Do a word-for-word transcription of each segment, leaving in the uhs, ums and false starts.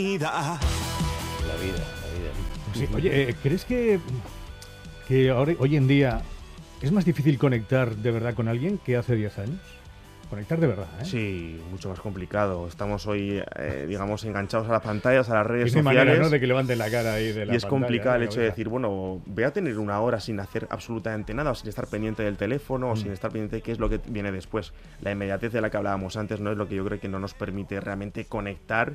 vida. La vida, la vida. Sí, oye, eh, ¿crees que, que ahora, hoy en día es más difícil conectar de verdad con alguien que hace diez años? Conectar de verdad, ¿eh? Sí, mucho más complicado. Estamos hoy, eh, digamos, enganchados a las pantallas, a las redes es sociales. Manera, ¿no?, de que levanten la cara ahí de la Y es pantalla, complicado ¿eh? el hecho de decir, bueno, voy a tener una hora sin hacer absolutamente nada, o sin estar pendiente del teléfono, mm. o sin estar pendiente de qué es lo que viene después. La inmediatez de la que hablábamos antes no es lo que yo creo que no nos permite realmente conectar,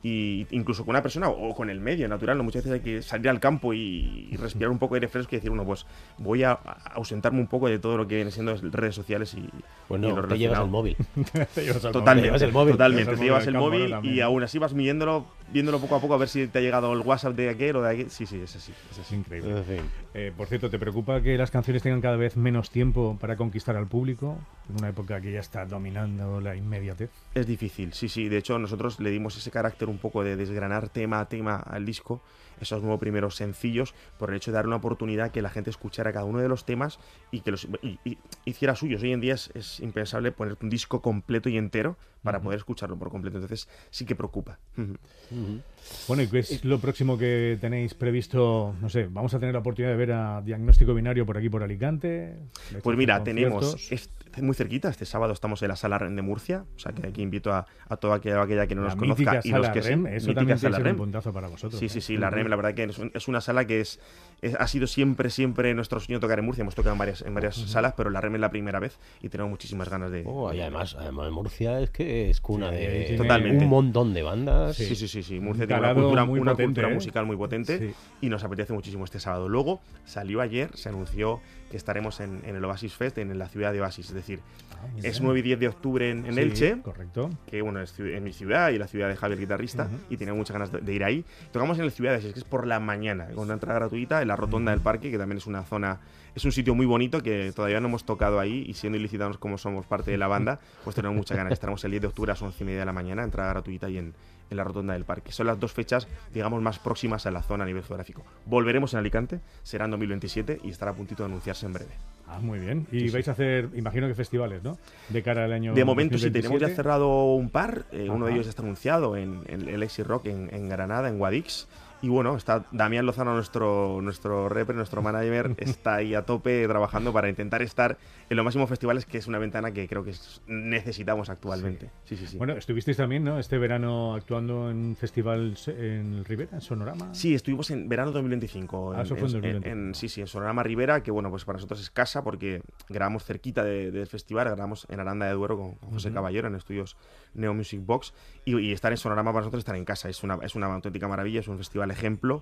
y incluso con una persona o con el medio natural, ¿no? Muchas veces hay que salir al campo y, y respirar un poco de aire fresco y decir, bueno, pues voy a ausentarme un poco de todo lo que viene siendo redes sociales y, bueno, y lo te llevas el móvil. te llevas el totalmente, móvil. Te llevas el móvil, totalmente, te llevas el móvil, móvil y aún así vas midiéndolo, viéndolo poco a poco a ver si te ha llegado el WhatsApp de aquel o de aquel. Sí, sí, es así, es así. Increíble. En fin. Eh, por cierto, ¿te preocupa que las canciones tengan cada vez menos tiempo para conquistar al público en una época que ya está dominando la inmediatez? Es difícil, sí, sí. De hecho, nosotros le dimos ese carácter un poco de desgranar tema a tema al disco, esos nuevos primeros sencillos, por el hecho de dar una oportunidad que la gente escuchara cada uno de los temas y que los y, y, hiciera suyos. Hoy en día es, es impensable ponerte un disco completo y entero para uh-huh. poder escucharlo por completo, entonces sí que preocupa. Uh-huh. Uh-huh. Bueno, ¿y qué es lo próximo que tenéis previsto? No sé, ¿vamos a tener la oportunidad de ver a Diagnóstico Binario por aquí, por Alicante? Pues mira, tenemos, es muy cerquita, este sábado estamos en la Sala REM de Murcia, o sea que aquí invito a, a toda aquella, aquella que no la nos conozca y los que REM, sí, eso también tiene que ser un puntazo para vosotros. Sí, sí, sí, ¿eh? La REM la verdad que es, un, es una sala que es, es ha sido siempre, siempre nuestro sueño tocar en Murcia, hemos tocado en varias, en varias uh-huh. salas, pero la REM es la primera vez y tenemos muchísimas ganas de... Oh, y además, además Murcia es que es cuna sí, de totalmente. un montón de bandas. Sí, sí, sí, sí. Murcia tiene una cultura, muy una potente, cultura ¿eh? musical muy potente sí. y nos apetece muchísimo este sábado. Luego salió ayer, se anunció que estaremos en, en el Oasis Fest, en la ciudad de Oasis, es decir, ah, es nueve y diez de octubre en, en sí, Elche, correcto. Que bueno, es en mi ciudad y la ciudad de Javier, guitarrista, uh-huh. y tenía muchas ganas de, de ir ahí. Tocamos en el Ciudades, es que es por la mañana, con una entrada gratuita en la rotonda uh-huh. del parque, que también es una zona, es un sitio muy bonito que todavía no hemos tocado ahí, y siendo ilicitanos como somos parte de la banda, pues tenemos muchas ganas. Estaremos el diez de octubre a las once y media de la mañana, entrada gratuita y en en la rotonda del parque. Son las dos fechas, digamos, más próximas a la zona a nivel geográfico. Volveremos en Alicante, será en dos mil veintisiete y estará a puntito de anunciarse en breve. Ah, muy bien. Y sí, vais sí. a hacer, imagino que festivales, ¿no? De cara al año De momento dos mil veintisiete. Sí, tenemos ya cerrado un par. Eh, uno de ellos ya está anunciado en, en el Exit Rock en, en Granada, en Guadix. Y bueno, está Damián Lozano, nuestro nuestro rapper, nuestro manager, está ahí a tope trabajando para intentar estar en los máximos festivales, que es una ventana que creo que necesitamos actualmente. Sí, sí, sí. Bueno, estuvisteis también, ¿no?, este verano actuando en un festival en Ribera, en Sonorama. Sí, estuvimos en verano dos mil veinticinco. Ah, eso fue en dos mil veinticinco. En, en, sí, sí, en Sonorama Ribera, que bueno, pues para nosotros es casa porque grabamos cerquita de, del festival, grabamos en Aranda de Duero con, con José uh-huh. Caballero en estudios Neo Music Box, y, y estar en Sonorama para nosotros es estar en casa, es una, es una auténtica maravilla, es un festival ejemplo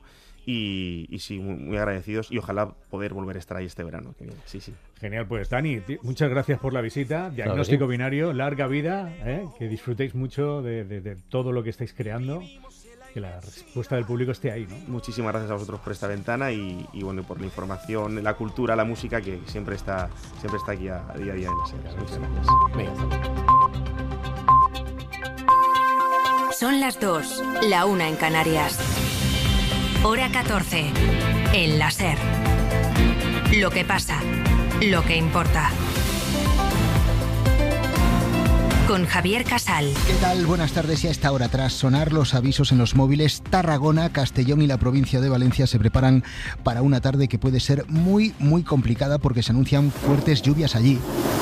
y, y sí, muy, muy agradecidos y ojalá poder volver a estar ahí este verano que viene. Sí, sí. Genial, pues Dani, muchas gracias por la visita. Diagnóstico claro, sí. Binario, larga vida, ¿eh? Que disfrutéis mucho de, de, de todo lo que estáis creando, que la respuesta del público esté ahí, ¿no? Muchísimas gracias a vosotros por esta ventana y, y bueno, por la información, la cultura, la música que siempre está, siempre está aquí a, a día a día en la serie. Muchas gracias. Son las dos, la una en Canarias. Hora catorce, en la SER. Lo que pasa, lo que importa. Con Javier Casal. ¿Qué tal? Buenas tardes. Y a esta hora, tras sonar los avisos en los móviles, Tarragona, Castellón y la provincia de Valencia se preparan para una tarde que puede ser muy, muy complicada porque se anuncian fuertes lluvias allí.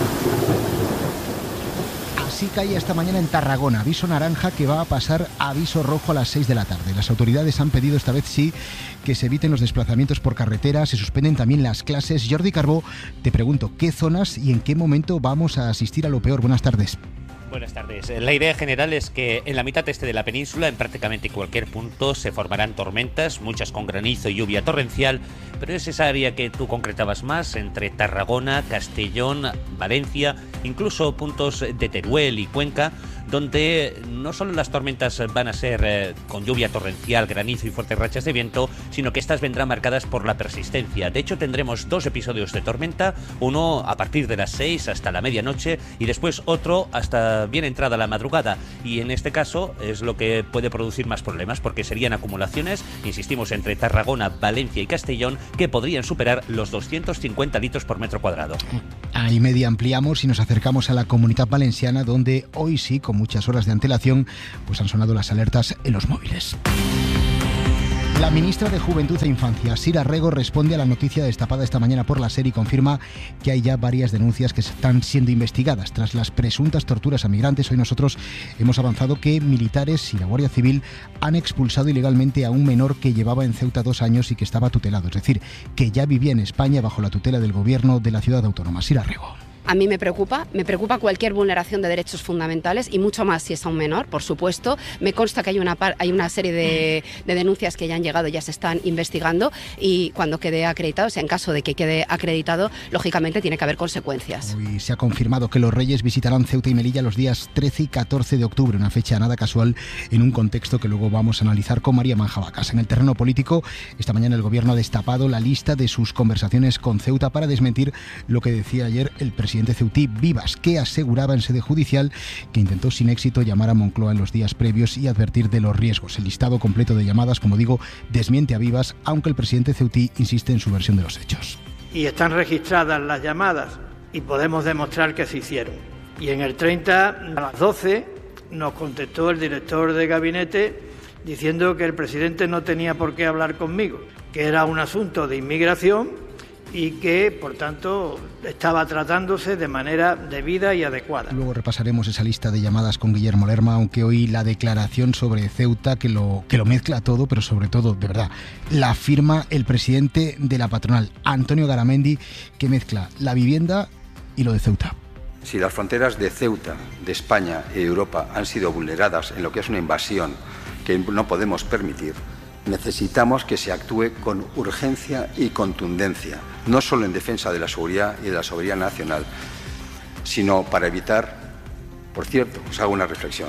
Así cae esta mañana en Tarragona, aviso naranja que va a pasar a aviso rojo a las seis de la tarde. Las autoridades han pedido esta vez sí que se eviten los desplazamientos por carretera, se suspenden también las clases. Jordi Carbó, te pregunto, ¿qué zonas y en qué momento vamos a asistir a lo peor? Buenas tardes. Buenas tardes. La idea general es que en la mitad este de la península, en prácticamente cualquier punto, se formarán tormentas, muchas con granizo y lluvia torrencial, pero es esa área que tú concretabas más, entre Tarragona, Castellón, Valencia, incluso puntos de Teruel y Cuenca, donde no solo las tormentas van a ser eh, con lluvia torrencial, granizo y fuertes rachas de viento, sino que estas vendrán marcadas por la persistencia. De hecho, tendremos dos episodios de tormenta, uno a partir de las seis hasta la medianoche y después otro hasta bien entrada la madrugada. Y en este caso es lo que puede producir más problemas, porque serían acumulaciones, insistimos, entre Tarragona, Valencia y Castellón, que podrían superar los doscientos cincuenta litros por metro cuadrado. A y media ampliamos y nos acercamos a la Comunitat Valenciana, donde hoy sí, con muchas horas de antelación, pues han sonado las alertas en los móviles. La ministra de Juventud e Infancia, Sira Rego, responde a la noticia destapada esta mañana por la SER y confirma que hay ya varias denuncias que están siendo investigadas. Tras las presuntas torturas a migrantes, hoy nosotros hemos avanzado que militares y la Guardia Civil han expulsado ilegalmente a un menor que llevaba en Ceuta dos años y que estaba tutelado, es decir, que ya vivía en España bajo la tutela del gobierno de la ciudad autónoma. Sira Rego. A mí me preocupa, me preocupa cualquier vulneración de derechos fundamentales y mucho más si es a un menor, por supuesto. Me consta que hay una, par, hay una serie de, de denuncias que ya han llegado, ya se están investigando y cuando quede acreditado, o sea, en caso de que quede acreditado, lógicamente tiene que haber consecuencias. Hoy se ha confirmado que los Reyes visitarán Ceuta y Melilla los días trece y catorce de octubre, una fecha nada casual en un contexto que luego vamos a analizar con María Manjabacas. En el terreno político, esta mañana el gobierno ha destapado la lista de sus conversaciones con Ceuta para desmentir lo que decía ayer el presidente presidente ceutí Vivas, que aseguraba en sede judicial que intentó sin éxito llamar a Moncloa en los días previos y advertir de los riesgos. El listado completo de llamadas, como digo, desmiente a Vivas, aunque el presidente ceutí insiste en su versión de los hechos. Y están registradas las llamadas y podemos demostrar que se hicieron. Y en el treinta, a las doce, nos contestó el director de gabinete diciendo que el presidente no tenía por qué hablar conmigo, que era un asunto de inmigración y que, por tanto, estaba tratándose de manera debida y adecuada. Luego repasaremos esa lista de llamadas con Guillermo Lerma, aunque hoy la declaración sobre Ceuta, que lo, que lo mezcla todo, pero sobre todo, de verdad, la firma el presidente de la patronal, Antonio Garamendi, que mezcla la vivienda y lo de Ceuta. Si las fronteras de Ceuta, de España y de Europa han sido vulneradas en lo que es una invasión que no podemos permitir, necesitamos que se actúe con urgencia y contundencia, no solo en defensa de la seguridad y de la soberanía nacional, sino para evitar, por cierto, os hago una reflexión,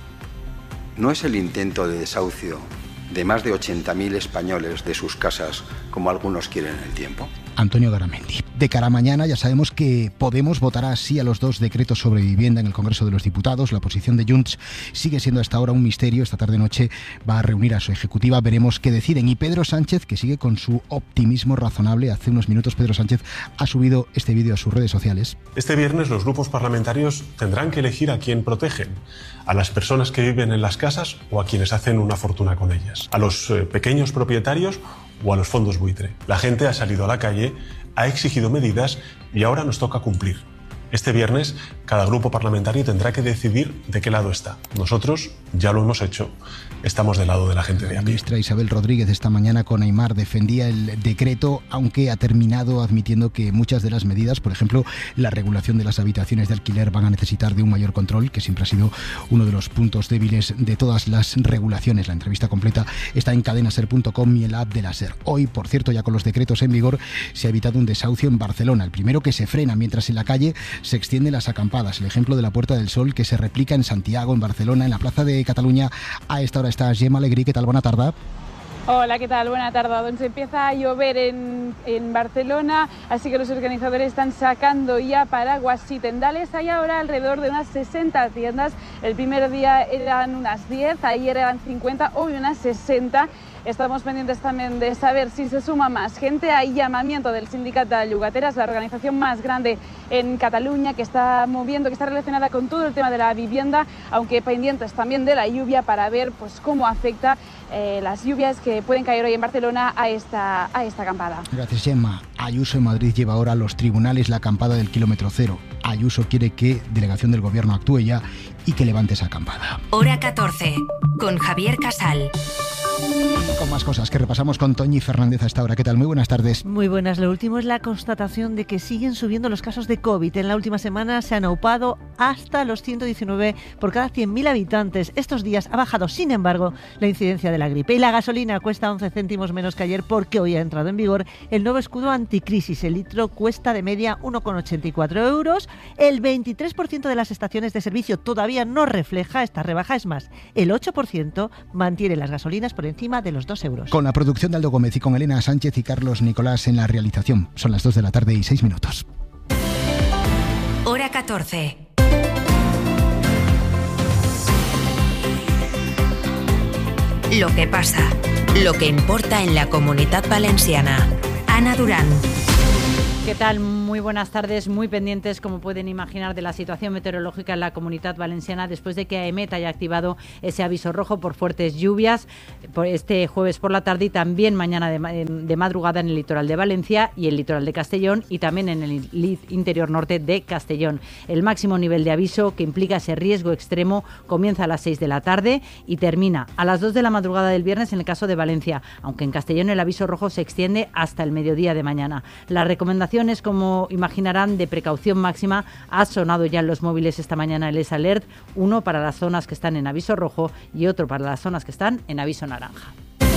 ¿no es el intento de desahucio de más de ochenta mil españoles de sus casas, como algunos quieren en el tiempo? Antonio Garamendi. De cara a mañana ya sabemos que Podemos votará sí a los dos decretos sobre vivienda en el Congreso de los Diputados. La posición de Junts sigue siendo hasta ahora un misterio. Esta tarde-noche va a reunir a su ejecutiva. Veremos qué deciden. Y Pedro Sánchez, que sigue con su optimismo razonable. Hace unos minutos Pedro Sánchez ha subido este vídeo a sus redes sociales. Este viernes los grupos parlamentarios tendrán que elegir a quién protegen. A las personas que viven en las casas o a quienes hacen una fortuna con ellas. A los eh, pequeños propietarios o a los fondos buitre. La gente ha salido a la calle, ha exigido medidas y ahora nos toca cumplir. Este viernes, cada grupo parlamentario tendrá que decidir de qué lado está. Nosotros ya lo hemos hecho. Estamos del lado de la gente de La aquí. ministra Isabel Rodríguez esta mañana con Aimar defendía el decreto, aunque ha terminado admitiendo que muchas de las medidas, por ejemplo, la regulación de las habitaciones de alquiler, van a necesitar de un mayor control, que siempre ha sido uno de los puntos débiles de todas las regulaciones. La entrevista completa está en cadena ser punto com y en la app de la SER. Hoy, por cierto, ya con los decretos en vigor, se ha evitado un desahucio en Barcelona. El primero que se frena, mientras en la calle se extienden las acampadas. El ejemplo de la Puerta del Sol, que se replica en Santiago, en Barcelona, en la Plaza de Cataluña. A esta hora está Gemma Alegrí. ¿Qué tal? Buena tarde. Hola, ¿qué tal? Buena tarde. Donde empieza a llover en, en Barcelona, así que los organizadores están sacando ya paraguas y tendales. Hay ahora alrededor de unas sesenta tiendas. El primer día eran unas diez, ayer eran cincuenta, hoy unas sesenta. Estamos pendientes también de saber si se suma más gente. Hay llamamiento del Sindicat de Llogateres, la organización más grande en Cataluña, que está moviendo, que está relacionada con todo el tema de la vivienda, aunque pendientes también de la lluvia para ver pues cómo afecta eh, las lluvias que pueden caer hoy en Barcelona a esta, a esta acampada. Gracias, Gemma. Ayuso en Madrid lleva ahora a los tribunales la acampada del kilómetro cero. Ayuso quiere que delegación del gobierno actúe ya y que levante esa acampada. Hora catorce, con Javier Casal. Con más cosas que repasamos con Toñi Fernández a esta hora. ¿Qué tal? Muy buenas tardes. Muy buenas. Lo último es la constatación de que siguen subiendo los casos de COVID. En la última semana se han aupado hasta los ciento diecinueve por cada cien mil habitantes. Estos días ha bajado, sin embargo, la incidencia de la gripe. Y la gasolina cuesta once céntimos menos que ayer porque hoy ha entrado en vigor el nuevo escudo anticrisis. El litro cuesta de media uno con ochenta y cuatro euros. El veintitrés por ciento de las estaciones de servicio todavía no refleja esta rebaja. Es más, el ocho por ciento mantiene las gasolinas por encima de los dos euros. Con la producción de Aldo Gómez y con Elena Sánchez y Carlos Nicolás en la realización. Son las dos de la tarde y seis minutos. Hora catorce. Lo que pasa, lo que importa en la Comunitat Valenciana. Ana Durán. ¿Qué tal? Muy buenas tardes, muy pendientes, como pueden imaginar, de la situación meteorológica en la Comunitat Valenciana después de que AEMET haya activado ese aviso rojo por fuertes lluvias por este jueves por la tarde y también mañana de, de madrugada en el litoral de Valencia y el litoral de Castellón y también en el interior norte de Castellón. El máximo nivel de aviso, que implica ese riesgo extremo, comienza a las seis de la tarde y termina a las dos de la madrugada del viernes en el caso de Valencia, aunque en Castellón el aviso rojo se extiende hasta el mediodía de mañana. La recomendación es, como imaginarán, de precaución máxima. Ha sonado ya en los móviles esta mañana el S-Alert, uno para las zonas que están en aviso rojo y otro para las zonas que están en aviso naranja.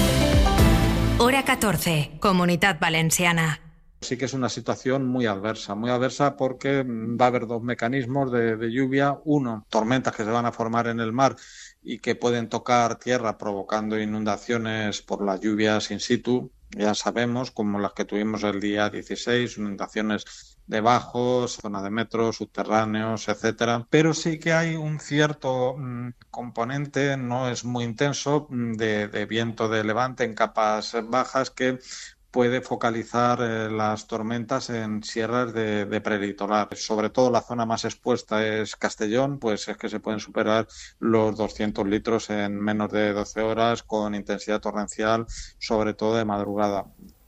Hora catorce, Comunitat Valenciana. Sí que es una situación muy adversa, muy adversa porque va a haber dos mecanismos de, de lluvia. Uno, tormentas que se van a formar en el mar y que pueden tocar tierra provocando inundaciones por las lluvias in situ. Ya sabemos, como las que tuvimos el día dieciséis, inundaciones de bajos, zona de metros, subterráneos, etcétera. Pero sí que hay un cierto mmm, componente, no es muy intenso, de, de viento de levante en capas bajas que puede focalizar eh, las tormentas en sierras de, de prelitoral. Sobre todo la zona más expuesta es Castellón, pues es que se pueden superar los doscientos litros en menos de doce horas con intensidad torrencial, sobre todo de madrugada.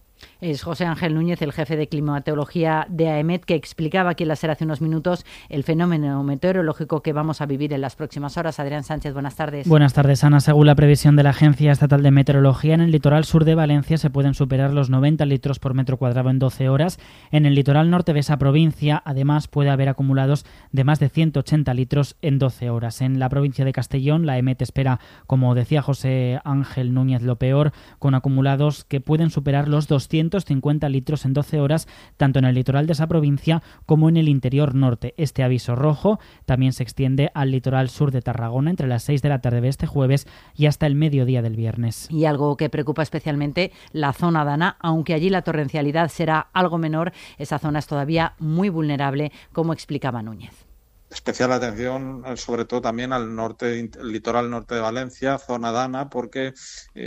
Es José Ángel Núñez, el jefe de climatología de AEMET, que explicaba aquí en la SER hace unos minutos el fenómeno meteorológico que vamos a vivir en las próximas horas. Adrián Sánchez, buenas tardes. Buenas tardes, Ana. Según la previsión de la Agencia Estatal de Meteorología, en el litoral sur de Valencia se pueden superar los noventa litros por metro cuadrado en doce horas. En el litoral norte de esa provincia, además, puede haber acumulados de más de ciento ochenta litros en doce horas. En la provincia de Castellón, la AEMET espera, como decía José Ángel Núñez, lo peor, con acumulados que pueden superar los doscientos cincuenta litros en doce horas, tanto en el litoral de esa provincia como en el interior norte. Este aviso rojo también se extiende al litoral sur de Tarragona entre las seis de la tarde de este jueves y hasta el mediodía del viernes. Y algo que preocupa especialmente la zona dana, aunque allí la torrencialidad será algo menor, esa zona es todavía muy vulnerable, como explicaba Núñez. Especial atención, sobre todo también al norte, el litoral norte de Valencia, zona dana, porque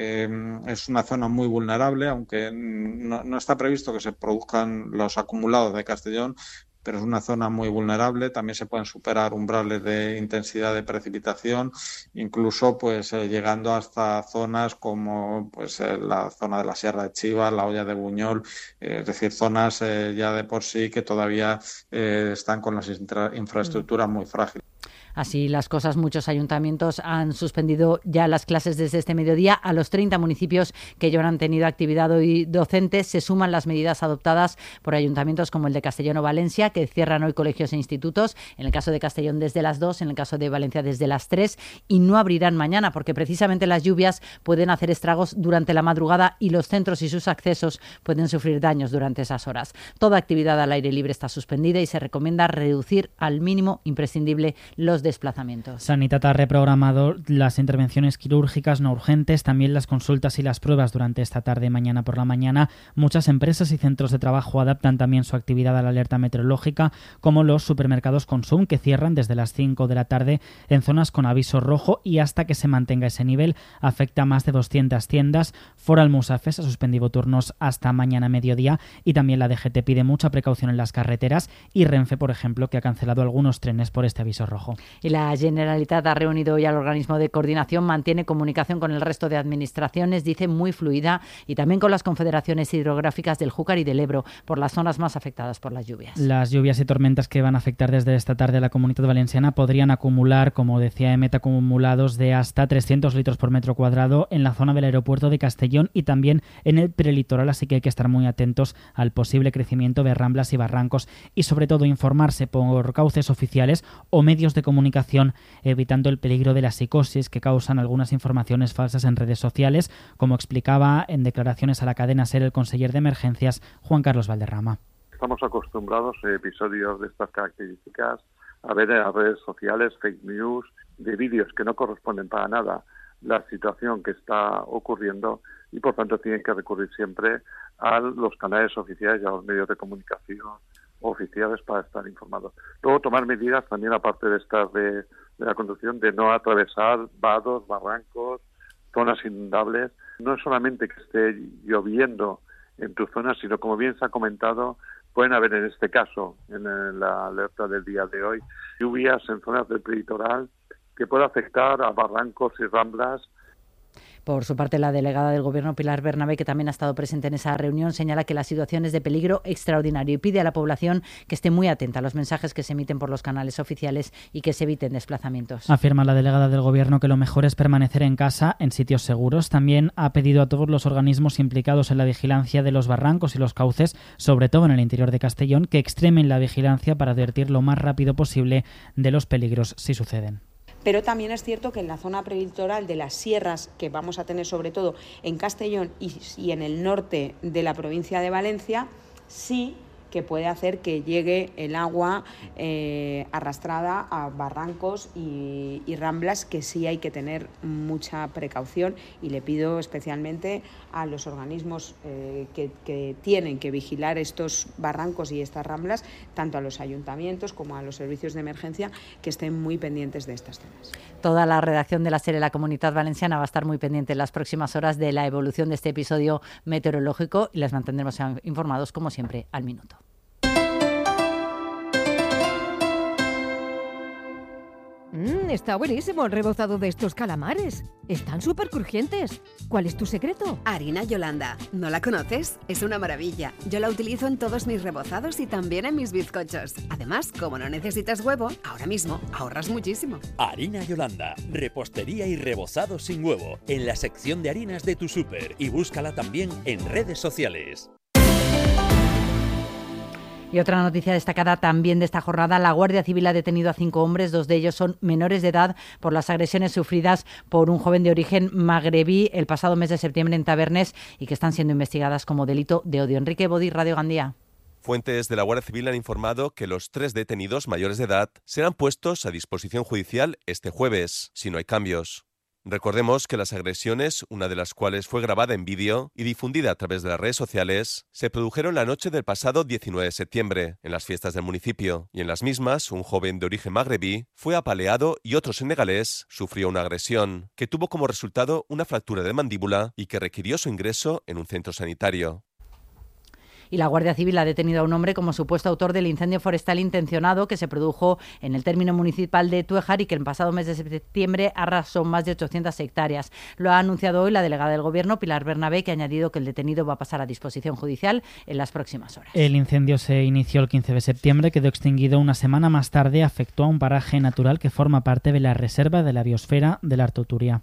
eh, es una zona muy vulnerable, aunque no, no está previsto que se produzcan los acumulados de Castellón, pero es una zona muy vulnerable. También se pueden superar umbrales de intensidad de precipitación, incluso pues eh, llegando hasta zonas como pues eh, la zona de la Sierra de Chivas, la Hoya de Buñol, eh, es decir, zonas eh, ya de por sí que todavía eh, están con las infra- infraestructuras muy frágiles. Así las cosas, muchos ayuntamientos han suspendido ya las clases desde este mediodía. A los treinta municipios que ya han tenido actividad hoy docente se suman las medidas adoptadas por ayuntamientos como el de Castellón o Valencia, que cierran hoy colegios e institutos, en el caso de Castellón desde las dos, en el caso de Valencia desde las tres, y no abrirán mañana porque precisamente las lluvias pueden hacer estragos durante la madrugada y los centros y sus accesos pueden sufrir daños durante esas horas. Toda actividad al aire libre está suspendida y se recomienda reducir al mínimo imprescindible los desplazamientos. Sanitat ha reprogramado las intervenciones quirúrgicas no urgentes, también las consultas y las pruebas durante esta tarde y mañana por la mañana. Muchas empresas y centros de trabajo adaptan también su actividad a la alerta meteorológica, como los supermercados Consum, que cierran desde las cinco de la tarde en zonas con aviso rojo y hasta que se mantenga ese nivel. Afecta a más de doscientas tiendas. Foral Musafes ha suspendido turnos hasta mañana mediodía y también la D G T pide mucha precaución en las carreteras y Renfe, por ejemplo, que ha cancelado algunos trenes por este aviso rojo. Y la Generalitat ha reunido hoy al organismo de coordinación, mantiene comunicación con el resto de administraciones, dice muy fluida, y también con las confederaciones hidrográficas del Júcar y del Ebro, por las zonas más afectadas por las lluvias. Las lluvias y tormentas que van a afectar desde esta tarde a la Comunitat Valenciana podrían acumular, como decía AEMET, acumulados de hasta trescientos litros por metro cuadrado en la zona del aeropuerto de Castellón y también en el prelitoral, así que hay que estar muy atentos al posible crecimiento de ramblas y barrancos y sobre todo informarse por cauces oficiales o medios de comunicación, evitando el peligro de la psicosis que causan algunas informaciones falsas en redes sociales, como explicaba en declaraciones a la cadena SER el conseller de Emergencias, Juan Carlos Valderrama. Estamos acostumbrados a episodios de estas características, a ver en las redes sociales fake news, de vídeos que no corresponden para nada la situación que está ocurriendo y por tanto tienen que recurrir siempre a los canales oficiales y a los medios de comunicación oficiales para estar informados. Luego tomar medidas también, aparte de estas de, de la conducción, de no atravesar vados, barrancos, zonas inundables. No es solamente que esté lloviendo en tu zona, sino, como bien se ha comentado, pueden haber en este caso, en la alerta del día de hoy, lluvias en zonas del prelitoral que puede afectar a barrancos y ramblas. Por su parte, la delegada del Gobierno, Pilar Bernabé, que también ha estado presente en esa reunión, señala que la situación es de peligro extraordinario y pide a la población que esté muy atenta a los mensajes que se emiten por los canales oficiales y que se eviten desplazamientos. Afirma la delegada del Gobierno que lo mejor es permanecer en casa, en sitios seguros. También ha pedido a todos los organismos implicados en la vigilancia de los barrancos y los cauces, sobre todo en el interior de Castellón, que extremen la vigilancia para advertir lo más rápido posible de los peligros si suceden. Pero también es cierto que en la zona prelitoral de las sierras, que vamos a tener sobre todo en Castellón y, y en el norte de la provincia de Valencia, sí que puede hacer que llegue el agua eh, arrastrada a barrancos y, y ramblas, que sí hay que tener mucha precaución, y le pido especialmente a los organismos eh, que, que tienen que vigilar estos barrancos y estas ramblas, tanto a los ayuntamientos como a los servicios de emergencia, que estén muy pendientes de estas zonas. Toda la redacción de la serie La Comunidad Valenciana va a estar muy pendiente en las próximas horas de la evolución de este episodio meteorológico y les mantendremos informados, como siempre, al minuto. Mmm, está buenísimo el rebozado de estos calamares. Están súper crujientes. ¿Cuál es tu secreto? Harina Yolanda. ¿No la conoces? Es una maravilla. Yo la utilizo en todos mis rebozados y también en mis bizcochos. Además, como no necesitas huevo, ahora mismo ahorras muchísimo. Harina Yolanda. Repostería y rebozado sin huevo. En la sección de harinas de tu súper. Y búscala también en redes sociales. Y otra noticia destacada también de esta jornada: la Guardia Civil ha detenido a cinco hombres, dos de ellos son menores de edad, por las agresiones sufridas por un joven de origen magrebí el pasado mes de septiembre en Tabernes y que están siendo investigadas como delito de odio. Enrique Bodi, Radio Gandía. Fuentes de la Guardia Civil han informado que los tres detenidos mayores de edad serán puestos a disposición judicial este jueves, si no hay cambios. Recordemos que las agresiones, una de las cuales fue grabada en vídeo y difundida a través de las redes sociales, se produjeron la noche del pasado diecinueve de septiembre, en las fiestas del municipio, y en las mismas un joven de origen magrebí fue apaleado y otro senegalés sufrió una agresión, que tuvo como resultado una fractura de mandíbula y que requirió su ingreso en un centro sanitario. Y la Guardia Civil ha detenido a un hombre como supuesto autor del incendio forestal intencionado que se produjo en el término municipal de Tuéjar y que el pasado mes de septiembre arrasó más de ochocientas hectáreas. Lo ha anunciado hoy la delegada del Gobierno, Pilar Bernabé, que ha añadido que el detenido va a pasar a disposición judicial en las próximas horas. El incendio se inició el quince de septiembre, quedó extinguido una semana más tarde, afectó a un paraje natural que forma parte de la Reserva de la Biosfera del Alto Turia.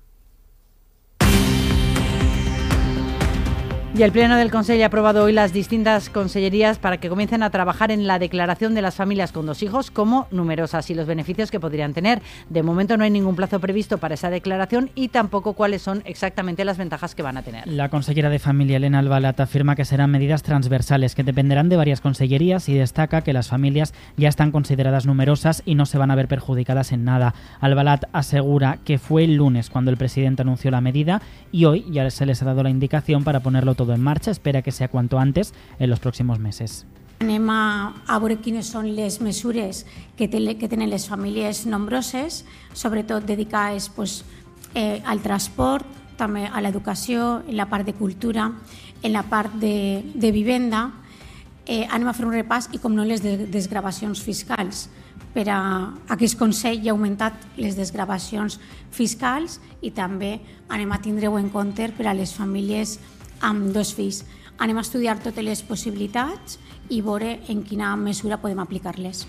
Y el Pleno del Consell ha aprobado hoy las distintas consellerías para que comiencen a trabajar en la declaración de las familias con dos hijos como numerosas y los beneficios que podrían tener. De momento no hay ningún plazo previsto para esa declaración y tampoco cuáles son exactamente las ventajas que van a tener. La consellera de Familia, Elena Albalat, afirma que serán medidas transversales que dependerán de varias consellerías y destaca que las familias ya están consideradas numerosas y no se van a ver perjudicadas en nada. Albalat asegura que fue el lunes cuando el presidente anunció la medida y hoy ya se les ha dado la indicación para ponerlo todo en marcha. Espera que sea cuanto antes en los próximos meses. Anem a, a veure quines són les mesures que, te, que tenen les famílies nombroses, sobretot dedicades pues, eh, al transport, també a l'educació, en la part de cultura, en la part de, de vivenda. Eh, anem a fer un repàs i, com no, les de, desgravacions fiscals. Per a aquest Consell hi ha augmentat les desgravacions fiscals i també anem a tindre-ho en compte per a les famílies amb dos fills. Anem a estudiar totes les possibilitats i veure en quina mesura podem aplicar-les.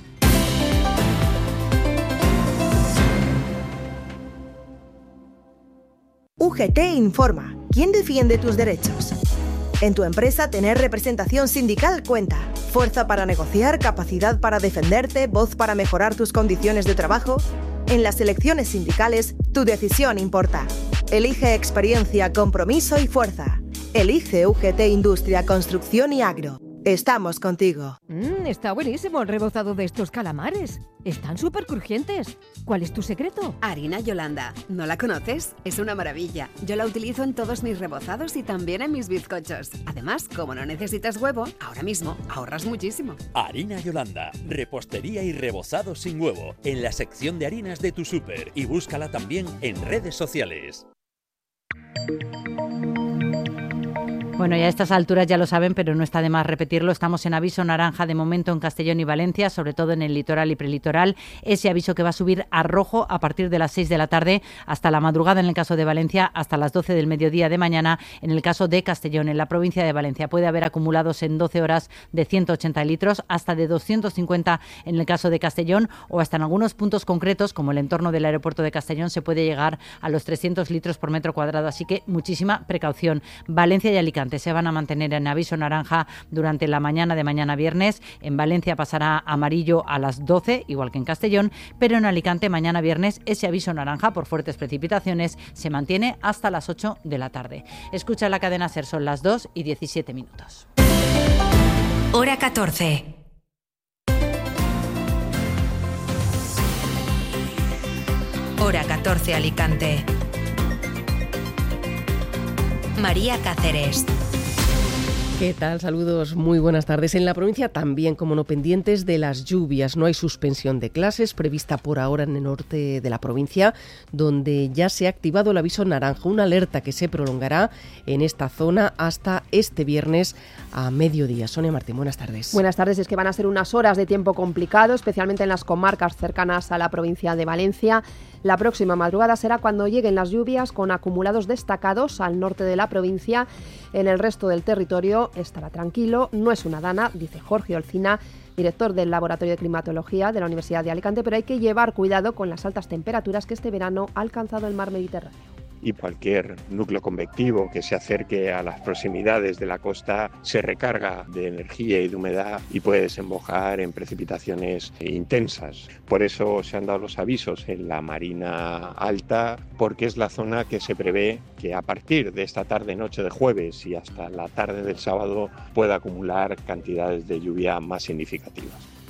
U G T informa. ¿Quién defiende tus derechos? En tu empresa, tener representación sindical cuenta. Fuerza para negociar, capacidad para defenderte, voz para mejorar tus condiciones de trabajo. En las elecciones sindicales, tu decisión importa. Elige experiencia, compromiso y fuerza. Elige U G T Industria, Construcción y Agro. Estamos contigo. Mmm, está buenísimo el rebozado de estos calamares. Están súper crujientes. ¿Cuál es tu secreto? Harina Yolanda. ¿No la conoces? Es una maravilla. Yo la utilizo en todos mis rebozados y también en mis bizcochos. Además, como no necesitas huevo, ahora mismo ahorras muchísimo. Harina Yolanda. Repostería y rebozado sin huevo. En la sección de harinas de tu súper. Y búscala también en redes sociales. Bueno, y a estas alturas ya lo saben, pero no está de más repetirlo. Estamos en aviso naranja de momento en Castellón y Valencia, sobre todo en el litoral y prelitoral. Ese aviso que va a subir a rojo a partir de las seis de la tarde hasta la madrugada en el caso de Valencia, hasta las doce del mediodía de mañana en el caso de Castellón. En la provincia de Valencia puede haber acumulados en doce horas de ciento ochenta litros, hasta de doscientos cincuenta en el caso de Castellón, o hasta en algunos puntos concretos, como el entorno del aeropuerto de Castellón, se puede llegar a los trescientos litros por metro cuadrado. Así que muchísima precaución. Valencia y Alicante se van a mantener en aviso naranja durante la mañana de mañana viernes. En Valencia pasará amarillo a las doce, igual que en Castellón, pero en Alicante mañana viernes ese aviso naranja por fuertes precipitaciones se mantiene hasta las ocho de la tarde. Escucha la cadena SER, son las dos y diecisiete minutos. Hora catorce. Hora catorce Alicante. María Cáceres. ¿Qué tal? Saludos, muy buenas tardes. En la provincia también, como no, pendientes de las lluvias. No hay suspensión de clases prevista por ahora en el norte de la provincia, donde ya se ha activado el aviso naranja, una alerta que se prolongará en esta zona hasta este viernes a mediodía. Sonia Martín, buenas tardes. Buenas tardes. Es que van a ser unas horas de tiempo complicado, especialmente en las comarcas cercanas a la provincia de Valencia. La próxima madrugada será cuando lleguen las lluvias, con acumulados destacados al norte de la provincia. En el resto del territorio estará tranquilo. No es una dana, dice Jorge Olcina, director del Laboratorio de Climatología de la Universidad de Alicante, pero hay que llevar cuidado con las altas temperaturas que este verano ha alcanzado el mar Mediterráneo. Y cualquier núcleo convectivo que se acerque a las proximidades de la costa se recarga de energía y de humedad y puede desembocar en precipitaciones intensas. Por eso se han dado los avisos en la Marina Alta, porque es la zona que se prevé que a partir de esta tarde-noche de jueves y hasta la tarde del sábado pueda acumular cantidades de lluvia más significativas.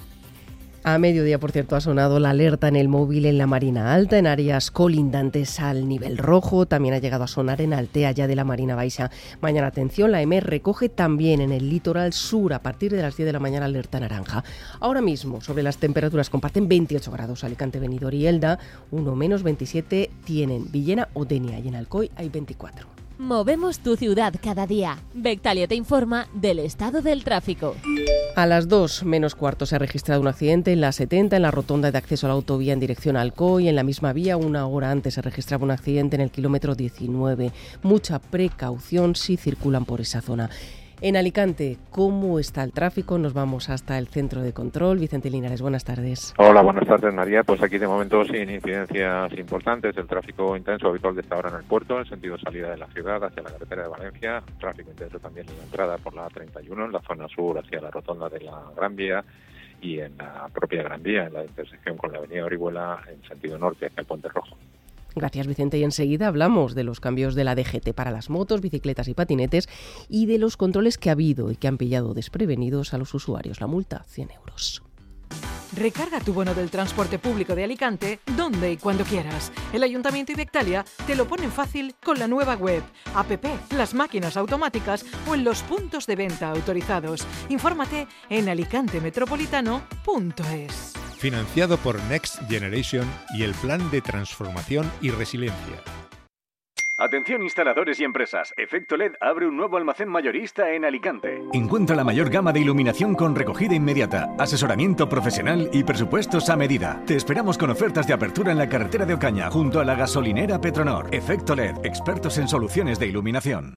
A mediodía, por cierto, ha sonado la alerta en el móvil en la Marina Alta, en áreas colindantes al nivel rojo. También ha llegado a sonar en Altea, ya de la Marina Baixa. Mañana, atención, la E M E recoge también en el litoral sur, a partir de las diez de la mañana, alerta naranja. Ahora mismo, sobre las temperaturas, comparten veintiocho grados Alicante, Benidorm y Elda, uno menos veintisiete tienen Villena o Denia, y en Alcoy hay veinticuatro. Movemos tu ciudad cada día. Bectalia te informa del estado del tráfico. A las dos menos cuarto se ha registrado un accidente en la setenta, en la rotonda de acceso a la autovía en dirección a Alcoy. En la misma vía, una hora antes, se registraba un accidente en el kilómetro diecinueve. Mucha precaución si circulan por esa zona. En Alicante, ¿cómo está el tráfico? Nos vamos hasta el centro de control. Vicente Linares, buenas tardes. Hola, buenas tardes, María. Pues aquí de momento sin incidencias importantes. El tráfico intenso habitual de esta hora en el puerto, en sentido salida de la ciudad hacia la carretera de Valencia. Tráfico intenso también en la entrada por la A treinta y uno, en la zona sur hacia la rotonda de la Gran Vía, y en la propia Gran Vía, en la intersección con la avenida Orihuela, en sentido norte hacia el Puente Rojo. Gracias, Vicente. Y enseguida hablamos de los cambios de la D G T para las motos, bicicletas y patinetes, y de los controles que ha habido y que han pillado desprevenidos a los usuarios. La multa, cien euros. Recarga tu bono del transporte público de Alicante donde y cuando quieras. El Ayuntamiento y Bectalia te lo ponen fácil con la nueva web, app, las máquinas automáticas o en los puntos de venta autorizados. Infórmate en alicante metropolitano punto es. Financiado por Next Generation y el Plan de Transformación y Resiliencia. Atención instaladores y empresas, Efecto L E D abre un nuevo almacén mayorista en Alicante. Encuentra la mayor gama de iluminación con recogida inmediata, asesoramiento profesional y presupuestos a medida. Te esperamos con ofertas de apertura en la carretera de Ocaña, junto a la gasolinera Petronor. Efecto L E D, expertos en soluciones de iluminación.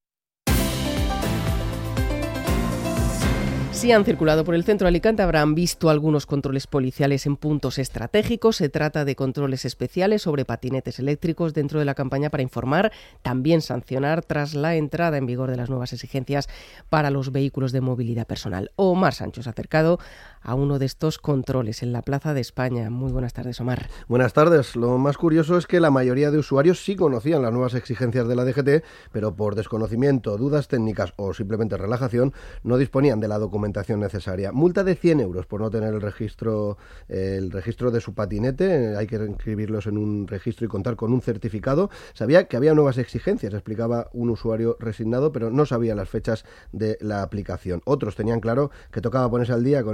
Si han circulado por el centro de Alicante, habrán visto algunos controles policiales en puntos estratégicos. Se trata de controles especiales sobre patinetes eléctricos dentro de la campaña para informar, también sancionar tras la entrada en vigor de las nuevas exigencias para los vehículos de movilidad personal. Omar Sancho se ha acercado a uno de estos controles en la Plaza de España. Muy buenas tardes, Omar. Buenas tardes. Lo más curioso es que la mayoría de usuarios sí conocían las nuevas exigencias de la D G T, pero por desconocimiento, dudas técnicas o simplemente relajación, no disponían de la documentación necesaria. Multa de cien euros por no tener el registro el registro de su patinete. Hay que inscribirlos en un registro y contar con un certificado. Sabía que había nuevas exigencias, explicaba un usuario resignado, pero no sabía las fechas de la aplicación. Otros tenían claro que tocaba ponerse al día con el seguro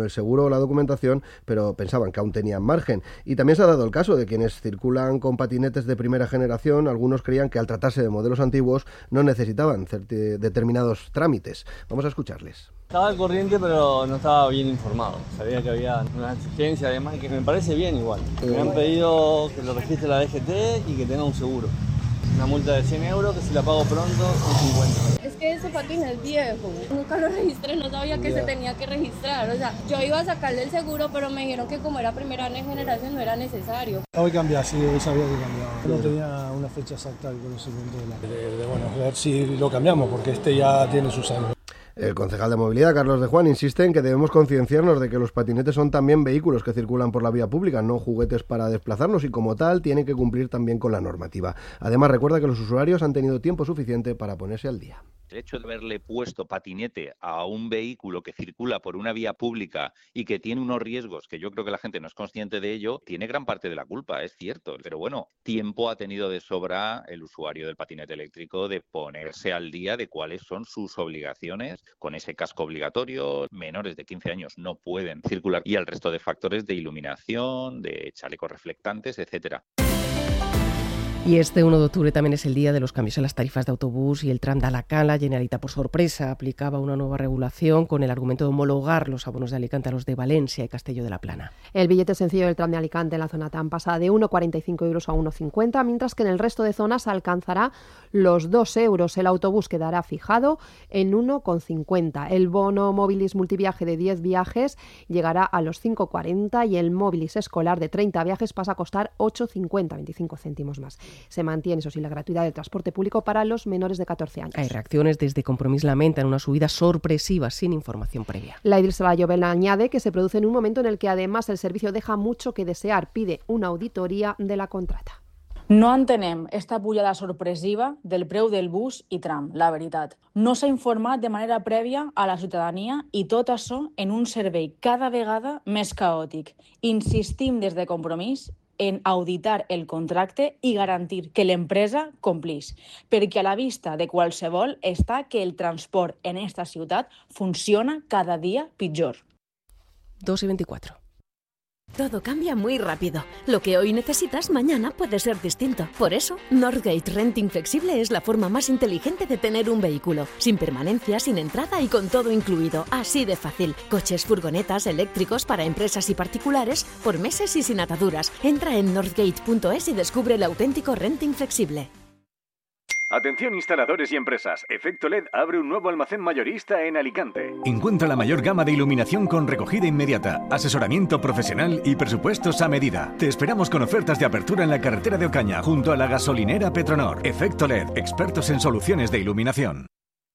nuevo la documentación, pero pensaban que aún tenían margen. Y también se ha dado el caso de quienes circulan con patinetes de primera generación. Algunos creían que al tratarse de modelos antiguos no necesitaban determinados trámites. Vamos a escucharles. Estaba al corriente, pero no estaba bien informado. Sabía que había una exigencia, además, que me parece bien igual. Me han pedido que lo registre la D G T y que tenga un seguro. Una multa de cien euros, que si la pago pronto son cincuenta. Es que ese patín es viejo. Nunca lo registré, no sabía que yeah. se tenía que registrar. O sea, yo iba a sacarle el seguro, pero me dijeron que como era primera generación no era necesario. Hoy cambié, sí, hoy sabía que cambiaba. No tenía una fecha exacta del conocimiento de, la, de, de bueno, ver si lo cambiamos, porque este ya tiene sus años. El concejal de Movilidad, Carlos de Juan, insiste en que debemos concienciarnos de que los patinetes son también vehículos que circulan por la vía pública, no juguetes para desplazarnos, y como tal tienen que cumplir también con la normativa. Además, recuerda que los usuarios han tenido tiempo suficiente para ponerse al día. El hecho de haberle puesto patinete a un vehículo que circula por una vía pública y que tiene unos riesgos que yo creo que la gente no es consciente de ello, tiene gran parte de la culpa, es cierto. Pero bueno, tiempo ha tenido de sobra el usuario del patinete eléctrico de ponerse al día de cuáles son sus obligaciones con ese casco obligatorio. Menores de quince años no pueden circular, y el resto de factores de iluminación, de chalecos reflectantes, etcétera. Y este uno de octubre también es el día de los cambios en las tarifas de autobús y el tram de Alacant. La Generalitat, por sorpresa, aplicaba una nueva regulación con el argumento de homologar los abonos de Alicante a los de Valencia y Castelló de la Plana. El billete sencillo del tram de Alicante en la zona TAM pasa de uno coma cuarenta y cinco euros a uno coma cincuenta, mientras que en el resto de zonas alcanzará los dos euros. El autobús quedará fijado en uno coma cincuenta. El bono Móvilis multiviaje de diez viajes llegará a los cinco coma cuarenta y el Móvilis escolar de treinta viajes pasa a costar ocho coma cincuenta, veinticinco céntimos más. Se mantiene, eso sí, la gratuidad del transporte público para los menores de catorce años. Hay reacciones. Desde Compromís lamentan una subida sorpresiva sin información previa. La Edil Salayobel añade que se produce en un momento en el que además el servicio deja mucho que desear. Pide una auditoria de la contrata. No entenem esta pujada sorpresiva del preu del bus i tram, la veritat. No s'ha informat de manera prèvia a la ciutadania i tot això en un servei cada vegada més caòtic. Insistim des de Compromís en auditar el contracte i garantir que l'empresa complís, perquè a la vista de qualsevol està que el transport en esta ciutat funciona cada dia pitjor. dos y veinticuatro. Todo cambia muy rápido. Lo que hoy necesitas, mañana puede ser distinto. Por eso, Northgate Renting Flexible es la forma más inteligente de tener un vehículo. Sin permanencia, sin entrada y con todo incluido. Así de fácil. Coches, furgonetas, eléctricos para empresas y particulares, por meses y sin ataduras. Entra en northgate punto es y descubre el auténtico renting flexible. Atención instaladores y empresas. Efecto L E D abre un nuevo almacén mayorista en Alicante. Encuentra la mayor gama de iluminación con recogida inmediata, asesoramiento profesional y presupuestos a medida. Te esperamos con ofertas de apertura en la carretera de Ocaña, junto a la gasolinera Petronor. Efecto L E D, expertos en soluciones de iluminación.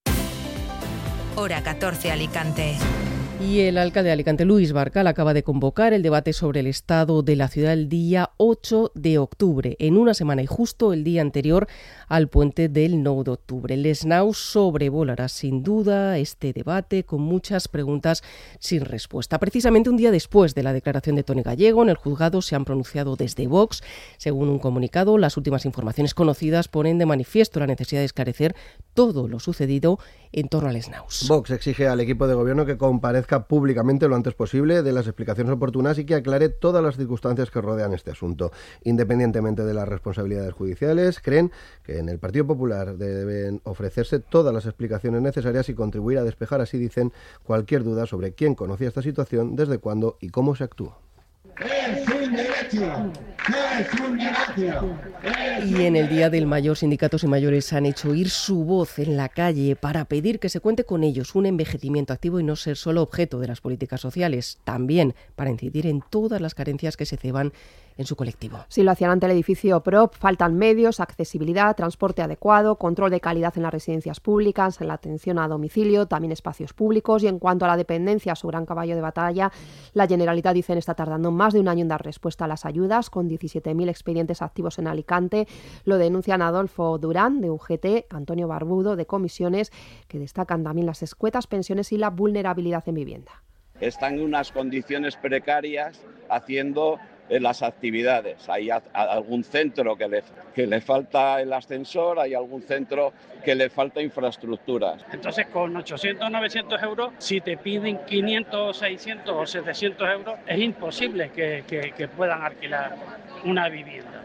Hora catorce, Alicante. Y el alcalde de Alicante, Luis Barcal, acaba de convocar el debate sobre el estado de la ciudad el día ocho de octubre, en una semana y justo el día anterior al puente del nueve de octubre. El Esnau sobrevolará sin duda este debate con muchas preguntas sin respuesta. Precisamente un día después de la declaración de Toni Gallego, en el juzgado se han pronunciado desde Vox. Según un comunicado, las últimas informaciones conocidas ponen de manifiesto la necesidad de esclarecer todo lo sucedido en torno al Esnau. Vox exige al equipo de gobierno que comparezca públicamente lo antes posible, dé las explicaciones oportunas y que aclare todas las circunstancias que rodean este asunto. Independientemente de las responsabilidades judiciales, creen que en el Partido Popular deben ofrecerse todas las explicaciones necesarias y contribuir a despejar, así dicen, cualquier duda sobre quién conocía esta situación, desde cuándo y cómo se actuó. ¡Es un derecho! ¡Es un derecho! Y en el Día del Mayor, sindicatos y mayores han hecho oír su voz en la calle para pedir que se cuente con ellos, un envejecimiento activo y no ser solo objeto de las políticas sociales, también para incidir en todas las carencias que se ceban en su colectivo. Sí, lo hacían ante el edificio P R O P. Faltan medios, accesibilidad, transporte adecuado, control de calidad en las residencias públicas, en la atención a domicilio, también espacios públicos. Y en cuanto a la dependencia, su gran caballo de batalla, la Generalitat, dicen, está tardando más de un año en dar respuesta a las ayudas, con diecisiete mil expedientes activos en Alicante. Lo denuncian Adolfo Durán, de U G T, Antonio Barbudo, de Comisiones, que destacan también las escuetas pensiones y la vulnerabilidad en vivienda. Están en unas condiciones precarias, haciendo en las actividades. Hay a, a algún centro que le, que le falta el ascensor, hay algún centro que le falta infraestructuras. Entonces, con ochocientos, novecientos euros, si te piden quinientos, seiscientos o setecientos euros, es imposible que, que, que puedan alquilar una vivienda.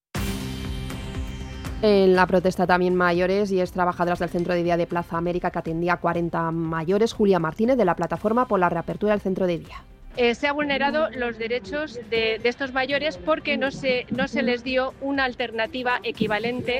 En la protesta también mayores y es trabajadoras del centro de día de Plaza América que atendía a cuarenta mayores. Julia Martínez, de la plataforma por la reapertura del centro de día. Eh, se han vulnerado los derechos de, de estos mayores porque no se, no se les dio una alternativa equivalente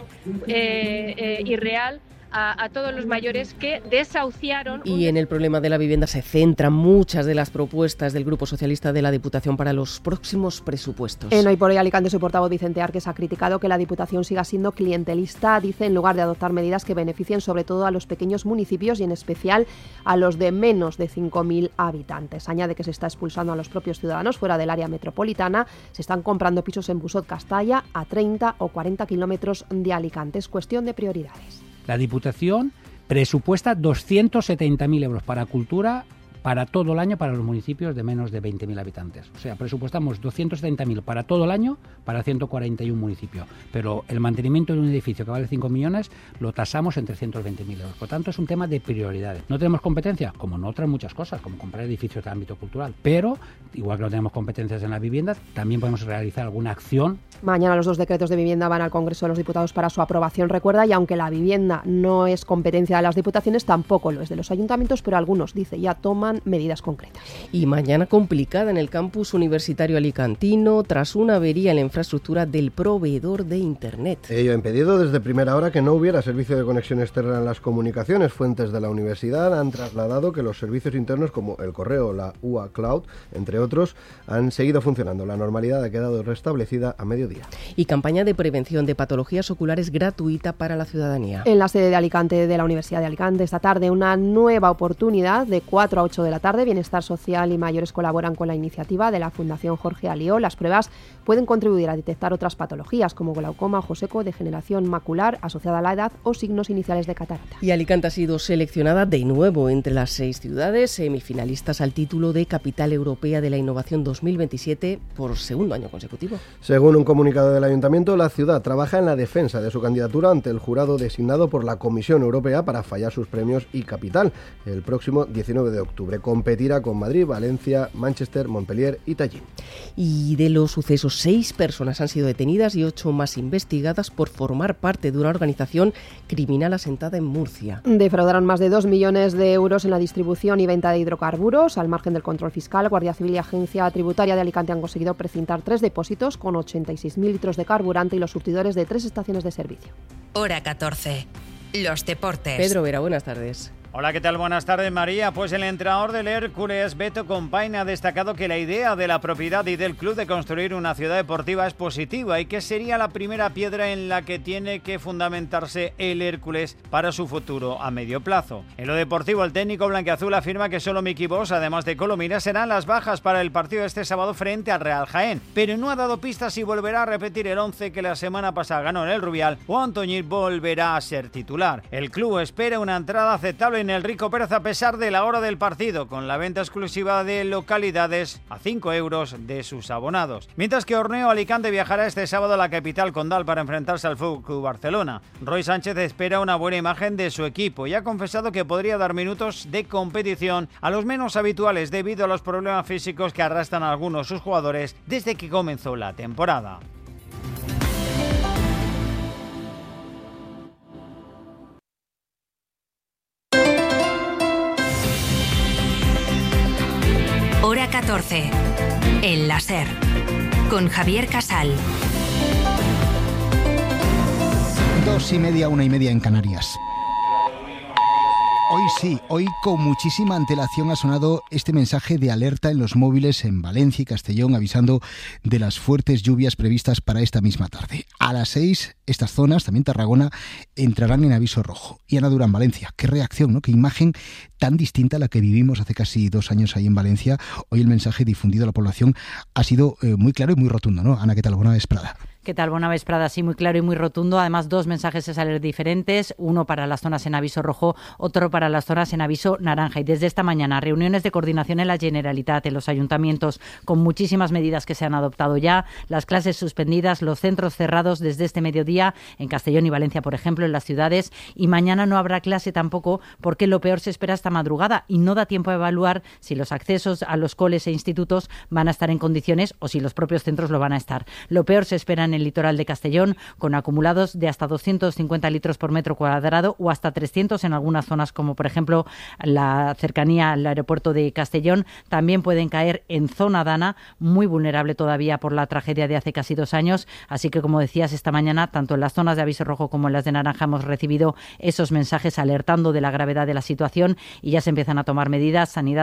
eh, eh, y real a, a todos los mayores que desahuciaron. Y en el problema de la vivienda se centran muchas de las propuestas del Grupo Socialista de la Diputación para los próximos presupuestos. En Hoy por Hoy Alicante, su portavoz Vicente Arques ha criticado que la Diputación siga siendo clientelista, dice, en lugar de adoptar medidas que beneficien sobre todo a los pequeños municipios y en especial a los de menos de cinco mil habitantes. Añade que se está expulsando a los propios ciudadanos fuera del área metropolitana, se están comprando pisos en Busot, Castalla, a treinta o cuarenta kilómetros de Alicante. Es cuestión de prioridades. La Diputación presupuesta doscientos setenta mil euros para cultura para todo el año para los municipios de menos de veinte mil habitantes. O sea, presupuestamos doscientos setenta mil para todo el año para ciento cuarenta y uno municipios. Pero el mantenimiento de un edificio que vale cinco millones lo tasamos en trescientos veinte mil euros. Por tanto, es un tema de prioridades. ¿No tenemos competencia? Como en otras muchas cosas, como comprar edificios de ámbito cultural. Pero, igual que no tenemos competencias en la vivienda, también podemos realizar alguna acción. Mañana los dos decretos de vivienda van al Congreso de los Diputados para su aprobación, recuerda, y aunque la vivienda no es competencia de las diputaciones, tampoco lo es de los ayuntamientos, pero algunos, dice, ya toman medidas concretas. Y mañana complicada en el campus universitario alicantino tras una avería en la infraestructura del proveedor de Internet. Ello han pedido desde primera hora que no hubiera servicio de conexión externa en las comunicaciones. Fuentes de la universidad han trasladado que los servicios internos como el correo, la U A Cloud, entre otros, han seguido funcionando. La normalidad ha quedado restablecida a mediodía. Y campaña de prevención de patologías oculares gratuita para la ciudadanía. En la sede de Alicante de la Universidad de Alicante esta tarde una nueva oportunidad de cuatro a ocho de la tarde. Bienestar Social y Mayores colaboran con la iniciativa de la Fundación Jorge Alió. Las pruebas pueden contribuir a detectar otras patologías como glaucoma, ojo seco, degeneración macular asociada a la edad o signos iniciales de catarata. Y Alicante ha sido seleccionada de nuevo entre las seis ciudades semifinalistas al título de Capital Europea de la Innovación dos mil veintisiete por segundo año consecutivo. Según un comunicado del Ayuntamiento, la ciudad trabaja en la defensa de su candidatura ante el jurado designado por la Comisión Europea para fallar sus premios y capital el próximo diecinueve de octubre. Competirá con Madrid, Valencia, Manchester, Montpellier y Tallinn. Y de los sucesos, seis personas han sido detenidas y ocho más investigadas por formar parte de una organización criminal asentada en Murcia. Defraudaron más de dos millones de euros en la distribución y venta de hidrocarburos. Al margen del control fiscal, Guardia Civil y Agencia Tributaria de Alicante han conseguido precintar tres depósitos con ochenta y seis mil litros de carburante y los surtidores de tres estaciones de servicio. Hora catorce. Los deportes. Pedro Vera, buenas tardes. Hola, ¿qué tal? Buenas tardes, María. Pues el entrenador del Hércules, Beto Compain, ha destacado que la idea de la propiedad y del club de construir una ciudad deportiva es positiva y que sería la primera piedra en la que tiene que fundamentarse el Hércules para su futuro a medio plazo. En lo deportivo, el técnico blanquiazul afirma que solo Miki Bosch, además de Colomina, serán las bajas para el partido este sábado frente al Real Jaén, pero no ha dado pistas si volverá a repetir el once que la semana pasada ganó en el Rubial o Antoñir volverá a ser titular. El club espera una entrada aceptable en el Rico Pérez a pesar de la hora del partido, con la venta exclusiva de localidades a cinco euros de sus abonados. Mientras que Orneo Alicante viajará este sábado a la capital condal para enfrentarse al F C Barcelona. Roy Sánchez espera una buena imagen de su equipo y ha confesado que podría dar minutos de competición a los menos habituales debido a los problemas físicos que arrastran a algunos de sus jugadores desde que comenzó la temporada. Hora catorce. El láser. Con Javier Casal. Dos y media, una y media en Canarias. Hoy sí, hoy con muchísima antelación ha sonado este mensaje de alerta en los móviles en Valencia y Castellón, avisando de las fuertes lluvias previstas para esta misma tarde. A las seis, estas zonas, también Tarragona, entrarán en aviso rojo. Y Ana Durán, Valencia, qué reacción, ¿no? Qué imagen tan distinta a la que vivimos hace casi dos años ahí en Valencia. Hoy el mensaje difundido a la población ha sido eh, muy claro y muy rotundo, ¿no? Ana, ¿qué tal? Buena vesprada. ¿Qué tal? Buena vesprada, sí, muy claro y muy rotundo. Además, dos mensajes de alerta diferentes, uno para las zonas en aviso rojo, otro para las zonas en aviso naranja. Y desde esta mañana, reuniones de coordinación en la Generalitat, en los ayuntamientos, con muchísimas medidas que se han adoptado ya, las clases suspendidas, los centros cerrados desde este mediodía, en Castellón y Valencia, por ejemplo, en las ciudades. Y mañana no habrá clase tampoco, porque lo peor se espera esta madrugada y no da tiempo a evaluar si los accesos a los coles e institutos van a estar en condiciones o si los propios centros lo van a estar. Lo peor se espera en el litoral de Castellón, con acumulados de hasta doscientos cincuenta litros por metro cuadrado o hasta trescientos en algunas zonas, como por ejemplo la cercanía al aeropuerto de Castellón. También pueden caer en zona Dana, muy vulnerable todavía por la tragedia de hace casi dos años. Así que, como decías, esta mañana, tanto en las zonas de aviso rojo como en las de naranja, hemos recibido esos mensajes alertando de la gravedad de la situación y ya se empiezan a tomar medidas. Sanidad